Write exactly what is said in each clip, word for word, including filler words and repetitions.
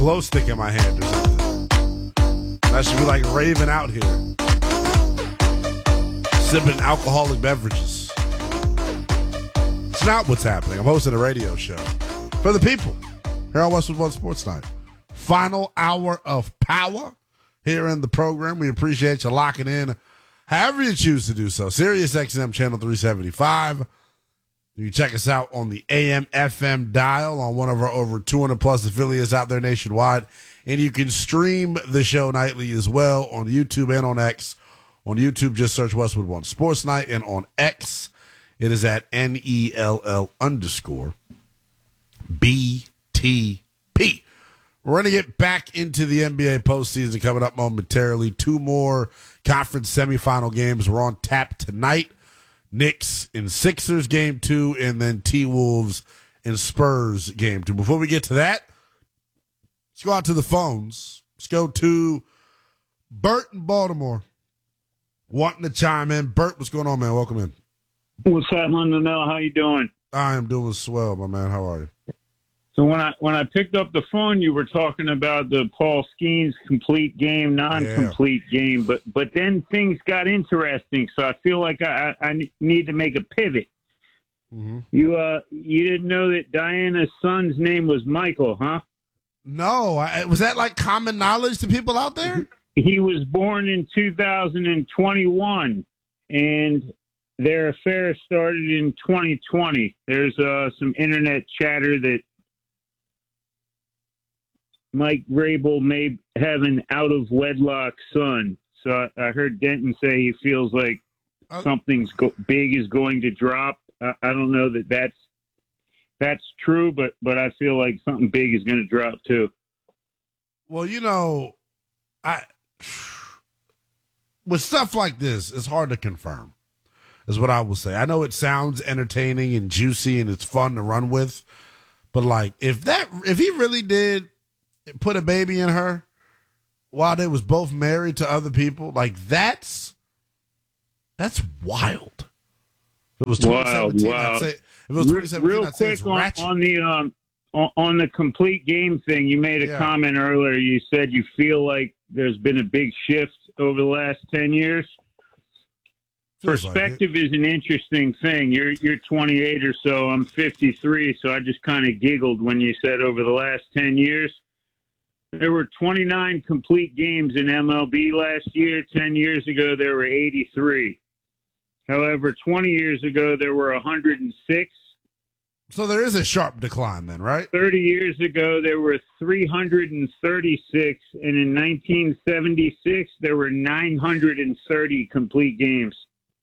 glow stick in my hand or something. I should be like raving out here, sipping alcoholic beverages. It's not what's happening. I'm hosting a radio show for the people here on Westwood One Sports Night. Final hour of power here in the program. We appreciate you locking in however you choose to do so. Sirius X M Channel three seventy-five. You can check us out on the A M F M dial on one of our over two hundred plus affiliates out there nationwide. And you can stream the show nightly as well on YouTube and on X. On YouTube, just search Westwood One Sports Night. And on X, it is at N E L L underscore B T P. We're going to get back into the N B A postseason coming up momentarily. Two more conference semifinal games. We're on tap tonight. Knicks and Sixers game two, and then T-Wolves and Spurs game two. Before we get to that, let's go out to the phones. Let's go to Bert in Baltimore wanting to chime in. Bert, what's going on, man? Welcome in. What's happening, Nell? How you doing? I am doing swell, my man. How are you? So when I when I picked up the phone, you were talking about the Paul Skeens complete game, non-complete yeah. game, but but then things got interesting. So I feel like I, I need to make a pivot. Mm-hmm. You uh you didn't know that Diana's son's name was Michael, huh? No, I, was that like common knowledge to people out there? He was born in two thousand twenty-one, and their affair started in twenty twenty. There's uh, some internet chatter that Mike Vrabel may have an out-of-wedlock son. So I, I heard Denton say he feels like uh, something's go- big is going to drop. I, I don't know that that's that's true, but but I feel like something big is going to drop too. Well, you know, I with stuff like this, it's hard to confirm, is what I will say. I know it sounds entertaining and juicy and it's fun to run with, but like if that if he really did put a baby in her while they was both married to other people, like that's that's wild. If it was twenty seventeen, wow, wow. I'd say if it was twenty seventeen, real I'd say quick it's on, ratchet. on the um on, on the complete game thing, you made a yeah. comment earlier. You said you feel like there's been a big shift over the last ten years. Feels Perspective like is an interesting thing. You're you're twenty-eight or so. I'm fifty-three, so I just kind of giggled when you said over the last ten years. There were twenty-nine complete games in M L B last year. ten years ago, there were eighty-three. However, twenty years ago, there were one hundred six. So there is a sharp decline then, right? thirty years ago, there were three hundred thirty-six. And in nineteen seventy-six, there were nine hundred thirty complete games.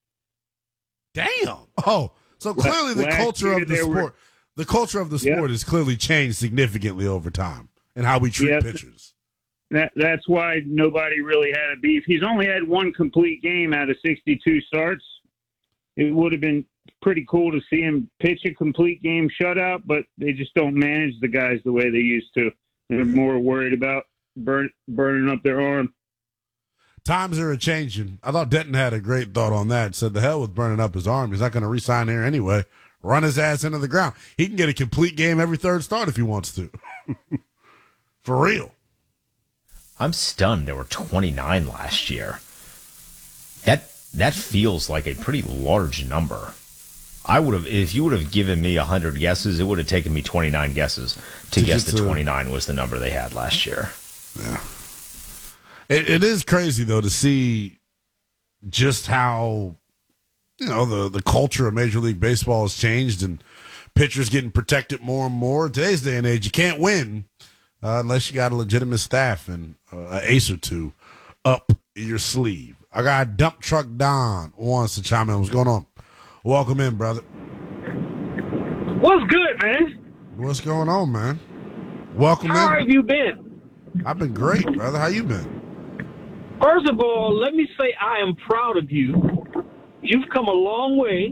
Damn. Oh, so clearly the Last culture year of the there sport, were- the culture of the sport Yep. has clearly changed significantly over time and how we treat Yep. pitchers. That That's why nobody really had a beef. He's only had one complete game out of sixty-two starts. It would have been pretty cool to see him pitch a complete game shutout, but they just don't manage the guys the way they used to. They're more worried about burn, burning up their arm. Times are a-changing. I thought Denton had a great thought on that. Said the hell with burning up his arm. He's not going to re-sign here anyway. Run his ass into the ground. He can get a complete game every third start if he wants to. For real. I'm stunned there were twenty-nine last year. That that feels like a pretty large number. I would have, if you would have given me one hundred guesses, it would have taken me twenty-nine guesses to, to guess that twenty-nine was the number they had last year. Yeah. It, it is crazy, though, to see just how, you know, the, the culture of Major League Baseball has changed and pitchers getting protected more and more. In today's day and age, you can't win uh, unless you got a legitimate staff and uh, an ace or two up your sleeve. I got Dump Truck Don wants to chime in. What's going on? Welcome in, brother. What's good, man? What's going on, man? Welcome How in. have you been? I've been great, brother. How you been? First of all, let me say I am proud of you. You've come a long way.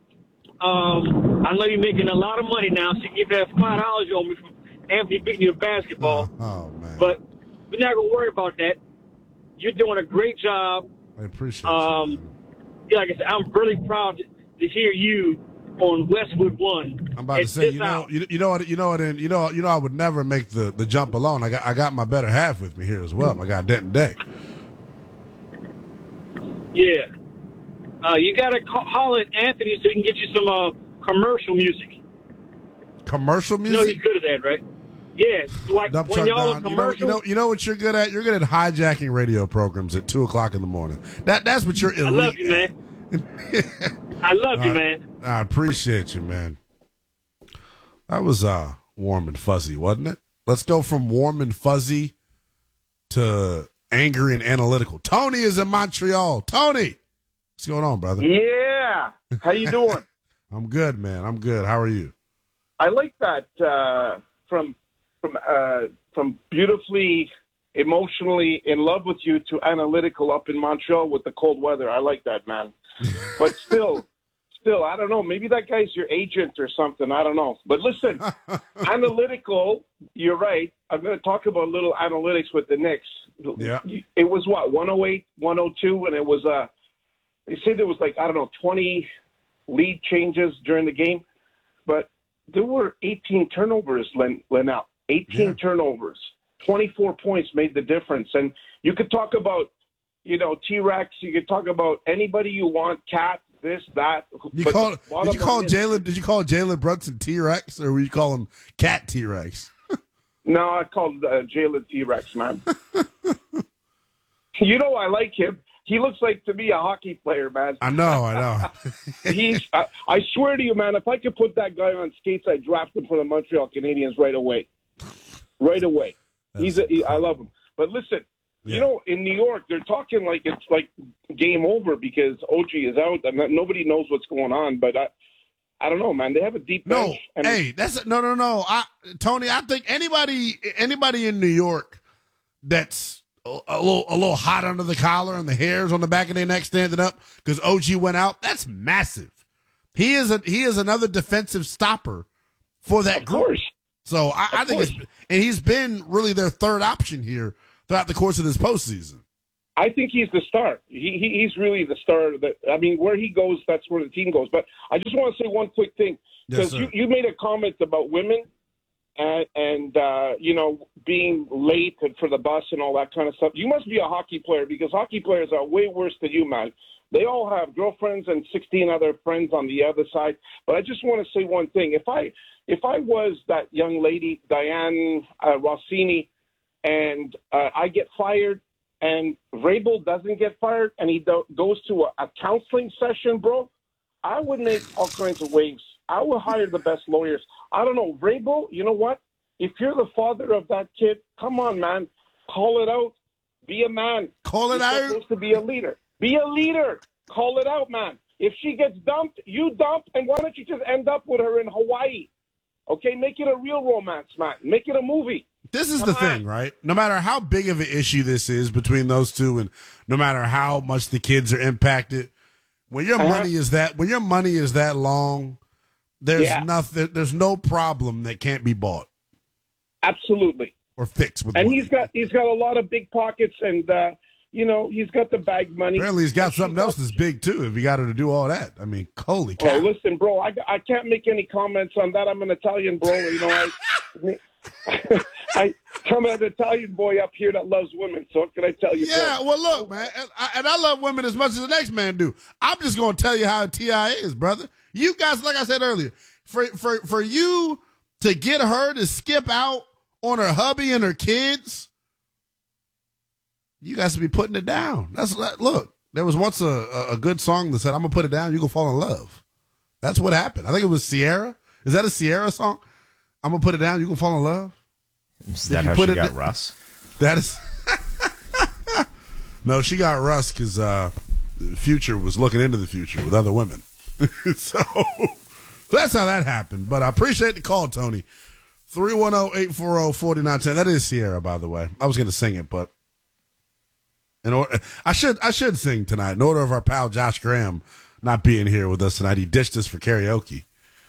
Um, I know you're making a lot of money now, so you give that five dollars on me from Anthony beating you in basketball. Oh, oh man. But we're not going to worry about that. You're doing a great job. I appreciate um, you. Yeah, like I said, I'm really proud to, to hear you on Westwood One. I'm about to at say, this you know, hour. you, you know what, you know what, and you know, you know, I would never make the, the jump alone. I got I got my better half with me here as well. I got Denton Day. Yeah. Uh, you got to holler at Anthony so he can get you some uh, commercial music. Commercial You know he's music. good at that, right? Yeah, like Dump when truck y'all down. are You know, commercial. you know, you know what you're good at. You're good at hijacking radio programs at two o'clock in the morning. That that's what you're. I love you, man. I love you, man. I appreciate you, man. That was uh warm and fuzzy, wasn't it? Let's go from warm and fuzzy to angry and analytical. Tony is in Montreal. Tony, what's going on, brother? Yeah. How you doing? I'm good, man. I'm good. How are you? I like that uh, from from uh, from beautifully emotionally in love with you to analytical up in Montreal with the cold weather. I like that, man. But still, still, I don't know. Maybe that guy's your agent or something. I don't know. But listen, analytical. You're right. I'm going to talk about a little analytics with the Knicks. Yeah. It was what one oh eight, one oh two, and it was uh, they said there was like I don't know twenty lead changes during the game, but there were eighteen turnovers, Len, Lenell. eighteen Yeah. turnovers. twenty-four points made the difference. And you could talk about, you know, T-Rex. You could talk about anybody you want, Cat, this, that. You But call the did bottom you call line is- Jalen did you call Jalen Brunson T-Rex or would you call him Cat T-Rex? No, I called uh, Jalen T-Rex, man. You know I like him. He looks like, to me, a hockey player, man. I know, I know. He's. I, I swear to you, man, if I could put that guy on skates, I'd draft him for the Montreal Canadiens right away. Right away. He's. A, he, I love him. But listen, Yeah. you know, in New York, they're talking like it's like game over because O G is out. I mean, nobody knows what's going on. But I, I don't know, man. They have a deep No, bench. and hey, that's no, no, no. I, Tony, I think anybody, anybody in New York that's a, a little, a little hot under the collar and the hairs on the back of their neck standing up because O G went out. That's massive. He is a he is another defensive stopper for that of group. course. So I, I think it's and he's been really their third option here throughout the course of this postseason. I think he's the star. He, he he's really the star. That I mean, where he goes, that's where the team goes. But I just want to say one quick thing because Yes, sir. you, you made a comment about women and and uh, you know being late for the bus and all that kind of stuff. You must be a hockey player because hockey players are way worse than you, man. They all have girlfriends and sixteen other friends on the other side. But I just want to say one thing: if I if I was that young lady, Diane uh, Rossini, and uh, I get fired. And Vrabel doesn't get fired, and he do- goes to a, a counseling session, bro, I would make all kinds of waves. I would hire the best lawyers. I don't know. Vrabel, you know what? If you're the father of that kid, come on, man. Call it out. Be a man. Call it You're out. supposed to be a leader. Be a leader. Call it out, man. If she gets dumped, you dump, and why don't you just end up with her in Hawaii? Okay, make it a real romance, man. Make it a movie. This is Come the on. thing, right? No matter how big of an issue this is between those two, and no matter how much the kids are impacted, when your Uh-huh. money is that when your money is that long, there's Yeah. nothing. There's no problem that can't be bought Absolutely. or fixed with. And money. he's got he's got a lot of big pockets, and uh, you know he's got the bag money. apparently he's got And something she's else that's big too. If he got her to do all that, I mean, holy got- cow! Oh, listen, bro, I, I can't make any comments on that. I'm an Italian, bro. You know, I, I I'm an Italian boy up here that loves women. So what can I tell you? Yeah, bro? well, look, man, and I, and I love women as much as the next man do. I'm just going to tell you how T I is, brother. You guys, like I said earlier, for for for you to get her to skip out on her hubby and her kids, you guys to be putting it down. That's look. There was once a, a, a good song that said, "I'm gonna put it down, you gonna fall in love." That's what happened. I think it was Sierra. Is that a Sierra song? I'm gonna put it down, you gonna fall in love. Is that you how put she it got th- Russ? That is. No, she got Russ because uh, the Future was looking into the future with other women. so that's how that happened. But I appreciate the call, Tony. three one zero, eight four zero, four nine one zero. That is Sierra, by the way. I was going to sing it, but in order, I should I should sing tonight. In order of our pal Josh Graham not being here with us tonight, he ditched us for karaoke.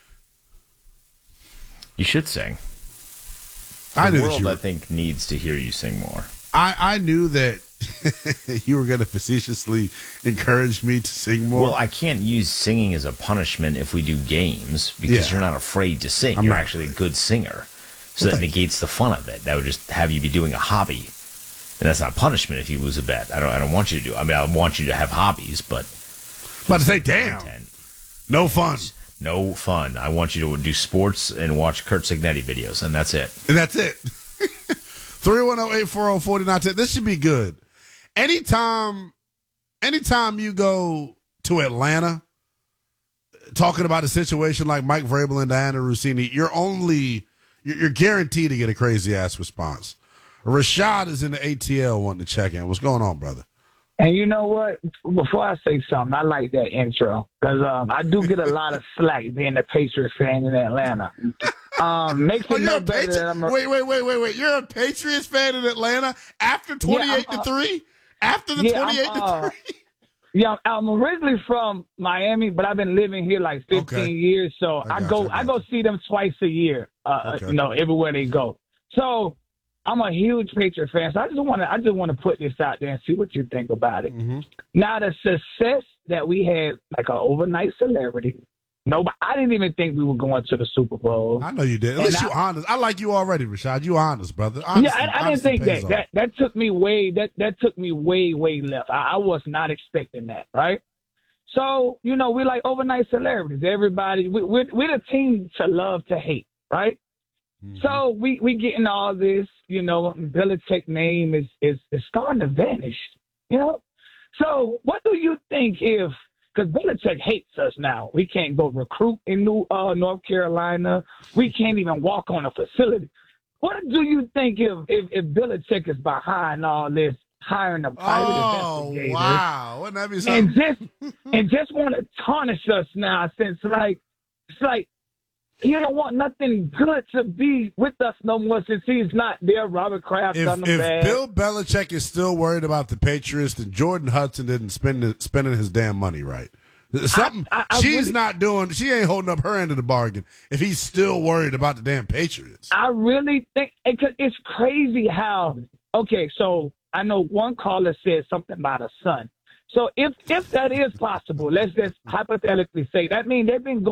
You should sing. I The knew that world, you I were, think, needs to hear you sing more. I, I knew that You were going to facetiously encourage me to sing more? Well, I can't use singing as a punishment if we do games because Yeah. you're not afraid to sing. I'm you're not actually a good singer. So Well, that thank negates the fun of it. That would just have you be doing a hobby. And that's not punishment if you lose a bet. I don't I don't want you to do I mean, I want you to have hobbies, but About to say, damn, content, no fun. no fun. I want you to do sports and watch Kurt Signetti videos, and that's it. And that's it. three one zero, eight four zero, four nine one zero. This should be good. Anytime, anytime you go to Atlanta, talking about a situation like Mike Vrabel and Diana Rossini, you're only, you're, you're guaranteed to get a crazy ass response. Rashad is in the A T L wanting to check in. What's going on, brother? And you know what? Before I say something, I like that intro because um, I do get a lot of slack being a Patriots fan in Atlanta. Um, makes Oh, me you're know a better Patri- that I'm a, wait, wait, wait, wait, wait. You're a Patriots fan in Atlanta after twenty-eight I'm, to uh, three? After the yeah, I'm, twenty-eight to uh, three? Yeah, I'm originally from Miami, but I've been living here like fifteen Okay. years. So I I, got go, you, I I got go see them twice a year. Uh, Okay. You know, everywhere they go. So I'm a huge Patriot fan. So I just want to, I just want to put this out there and see what you think about it. Mm-hmm. Now, the success that we had, like an overnight celebrity. Nobody, I didn't even think we were going to the Super Bowl. I know you did. At And least I- you honest. I like you already, Rashad. You honest, brother. Honesty, yeah, I, I didn't honesty think pays that. off. That that took me way that that took me way way left. I, I was not expecting that, right? So you know, we're like overnight celebrities. Everybody, we, we're we're the team to love to hate, right? Mhm. So we we getting all this, you know, Belichick name is is is starting to vanish, you know. So what do you think if? Because Belichick hates us now. We can't go recruit in New uh, North Carolina. We can't even walk on a facility. What do you think if if, if Belichick is behind all this, hiring a private Oh, investigator, wow. Wouldn't that be and something? just and just want to tarnish us now? Since like it's like he don't want nothing good to be with us no more since he's not there. Robert Kraft If, done the if bad. Bill Belichick is still worried about the Patriots, then Jordan Hudson didn't spend it, spending his damn money right. Something I- I she's really- not doing. She ain't holding up her end of the bargain. If he's still worried about the damn Patriots, I really think because it's crazy how. Okay, so I know one caller said something about a son. So if if that is possible, let's just hypothetically say that means they've been going.